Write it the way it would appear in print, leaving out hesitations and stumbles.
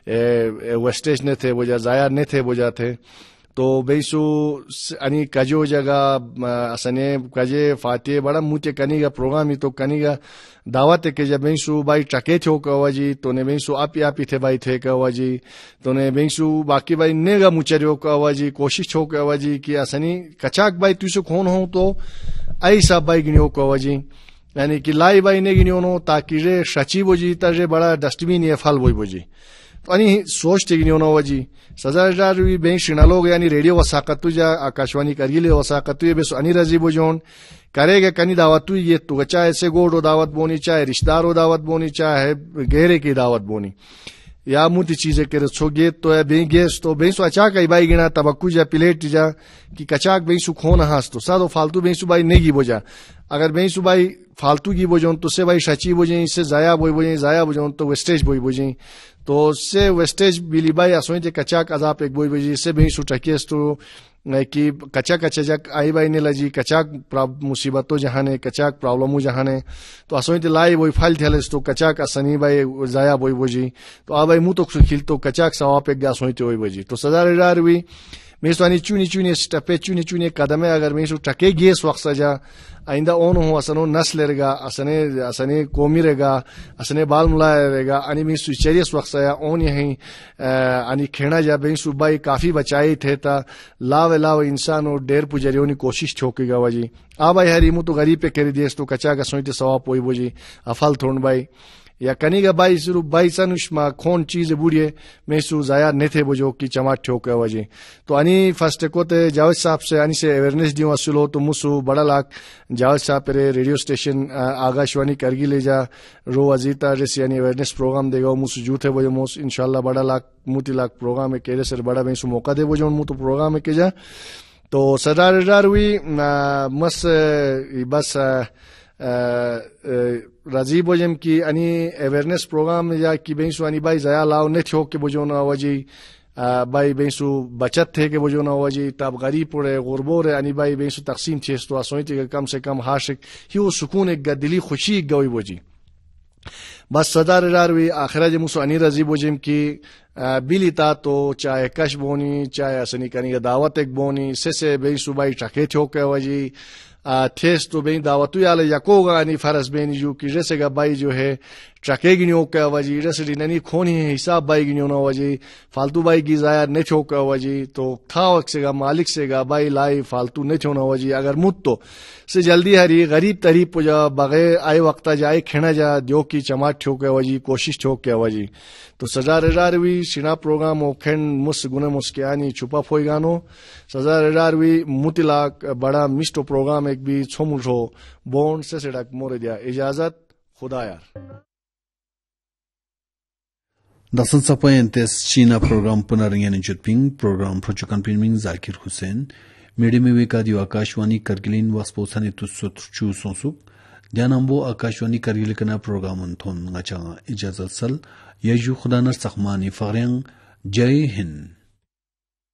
wastage نے تھے وجہ ضائع نے تھے وجہ تھے تو بیسو انی کجو جگہ اسنے کجے فاتح بڑا موتے کنی گا پروگرامی تو کنی گا دعوت کے جب بیسو بھائی چکے تھو کوا جی تو نے بیسو آپ تھے بھائی تھے کوا جی تو نے بیسو باقی بھائی نے گا مچریو کوا جی کوشش چھو کوا جی کہ اسنی کچاک بھائی تو کون ہوں تو ایسا بھائی گنیو کوا جی یعنی کہ لائی بھائی نے گنیو نو تاکہ رے شچی بوجی تر بڑا ڈسٹ بین یہ پھل بوئی بوجی تو انی سوچ گنیو نو وجی سزا روی بین شنالوگ یعنی ریڈیو وساقتو جا آکاشوانی کرگیل وساقتو یہ بیسو انی رضی بوجون کرے گا کنی دعوتو یہ تو چاہے ایسے گوڑو دعوت بونی چاہے رشتہ دارو دعوت بونی چاہے گہرے کی دعوت بونی یا موتی چیزیں کرے چھو گیت تو ہے بین گیس تو بین سو اچاک ای بائی گنا تبکو جا پلیٹ جا کہ کچاک بین سو کھون ہاس تو سادو فالتو بین سو بائی نیگی بوجا اگر بین سو بائی فالتو کی بوجون تو سے بائی شچی بوجیں اس سے ضائع بوجون تو ویسٹیج بوجیں تو اس سے ویسٹیج بیلی بائی اسوئیں تے کچاک عذاب ایک بوجی اس سے بین سو ٹکیس تو کہ کچا جک آئی بائی نے لجی کچاک مصیبتوں جہانے کچاک پرابلموں جہانے تو اسوئیں تے لائی وہی فائل تھیلس تو کچاک اسنی بائی ضائع بوجی تو آ بائی منہ تو کھل تو کچاک ثواب ایک گا سوئیں تے وہی بوجی تو سزا رجا روی میسوانی چونی سٹپے چونی قدمے اگر میسو ٹکے گیس وقت سجا آئندہ اون ہوں اسنو نسل رگا اسنے قومی رگا اسنے بال ملائے رگا انی میسو چریس وقت سیا اون یہیں انی کھینا جا میسو بائی کافی بچائی تھے تا لاو انسانو ڈیر پجریونی کوشش چھوکی گا وجی آ بائی ہریمو تو غریب پہ کری دیس تو کچا کا سوئتے ثواب پوئی بوجی افل تھون بائی یا کنی گا بائی سرو بائی سنوش ما کھون چیز بوڑیے میسو ضائع نہیں تھے بجو کی چماٹ ٹھوکے وجی تو انی فرسٹ کو تے جاوید صاحب سے انی سے اویرنس دیوں اصلو تو مسو بڑا لاکھ جاوید صاحب پر ریڈیو اسٹیشن آگاشوانی کرگی لے جا رو ازیتا جیسے یعنی اویرنس پروگرام دے گا مسو جوتے بجو موس انشاءاللہ بڑا لاکھ موتی لاکھ پروگرام کے سر بڑا میسو موقع دے بجو مو تو پروگرام کے جا تو سدار ہوئی مس بس راضی بوجم کی انی اویرنس پروگرام یا کی بینسو انی بائی ضائع لاؤ نے تھو کے بجونا وجی بائی بینسو بچت تھے کے بجونا وجی تاب غریب پڑے غربور انی بائی بینسو تقسیم چیز تو اسوئیتی کہ کم سے کم ہاشک ہیو سکون ایک دلی خوشی ایک گوئی بوجی بس صدار راروی آخرہ جمسو انی رضی بوجم کی بیلی تا تو چاہے کش بونی چاہے اسنی کنی دعوت ایک بونی سے بینسو بائی ٹھکے تھو کے وجی تھیس تو بین دعوتو یالا یکو گا انی فرض بین جو کی رسے گا بائی جو ہے ٹرکے گنیو کا وجی رسلی ننی کھونی ہے حساب بائی گنیو نا وجی فالتو بائی کی ضائع نہیں چھو کا وجی تو کھاوک سے گا مالک سے گا بائی لائی فالتو نہیں چھونا وجی اگر مت تو سے جلدی ہری غریب تریب پو جا بغیر آئے وقتا جائے کھینا جا دیو کی چماٹ چھو کا وجی کوشش چھو کا وجی تو سزا رجاروی شنا پروگرام او کھن مس گنے مسکیانی چھپا پھوئی گانو سزا رجاروی مطلق بڑا مسٹو پروگرام ایک بھی چھوموشو بون سے سڑک مور دیا اجازت خدا یار دسن سپاینتس چینا پروگرام پنرنگین جتپنگ پروگرام پروچکن پینمنگ ذاکر حسین میڈیم ویکا دیو آکاشوانی کرگلین واسپوسانی تسوت چو سونسوک دیانامبو آکاشوانی کرگل کنا پروگرام انتون غچا اجازت سل یجو خدا نر سخمانی فغرین جے ہند